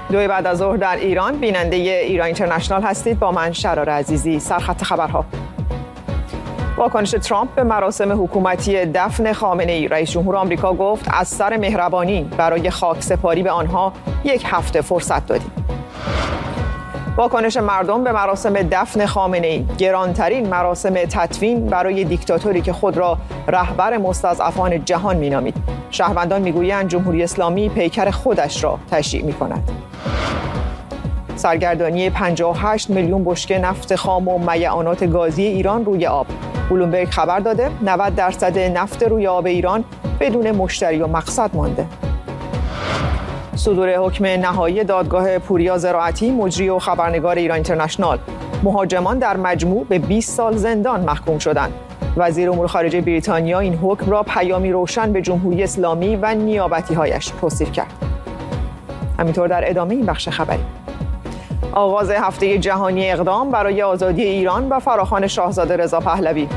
2 بعد از ظهر در ایران بیننده ایران اینترنشنال هستید. با من شرار عزیزی. سرخط خبرها: واکنش ترامپ به مراسم حکومتی دفن خامنه‌ای. رئیس جمهور آمریکا گفت از سر مهربانی برای خاکسپاری به آنها 1 هفته فرصت دادیم. واکنش مردم به مراسم دفن خامنه‌ای. گرانترین مراسم تدفین برای دیکتاتوری که خود را رهبر مستضعفان جهان می‌نامید. شهروندان می‌گویند جمهوری اسلامی پیکر خودش را تشییع می‌کند. سرگردانی 58 میلیون بشکه نفت خام و میعانات گازی ایران روی آب. بلومبرگ خبر داده 90% نفت روی آب ایران بدون مشتری و مقصد مانده. صدور حکم نهایی دادگاه پوریا زراعتی، مجری و خبرنگار ایران اینترنشنال. مهاجمان در مجموع به 20 سال زندان محکوم شدند. وزیر امور خارجه بریتانیا این حکم را پیامی روشن به جمهوری اسلامی و نیابتی‌هایش توصیف کرد. همینطور در ادامه این بخش خبری: آغاز هفته جهانی اقدام برای آزادی ایران و فراخوان شاهزاده رضا پهلوی.